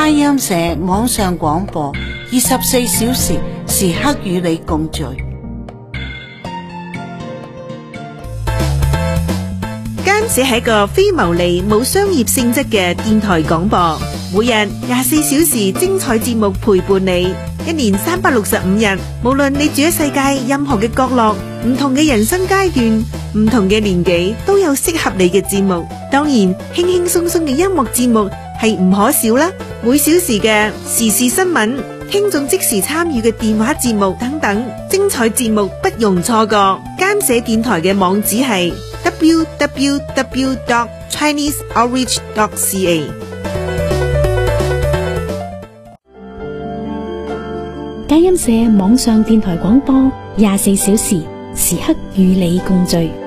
佳音社網上廣播24小時，時刻與你共聚。 佳音社係一個非牟利、冇商業性質嘅電台廣播，每日24小時精彩節目陪伴你，一年365日，無論你住喺世界任何嘅角落，唔同嘅人生階段，唔同嘅年紀，都有適合你嘅節目。當然，輕輕鬆鬆嘅音樂節目係唔可少啦。每小時嘅時事新聞、聽眾即時參與嘅電話節目等等，精彩節目不容錯過。佳音社電台嘅網址係 www.chineseoutreach.ca。 佳音社網上電台廣播24小時，時刻與你共聚。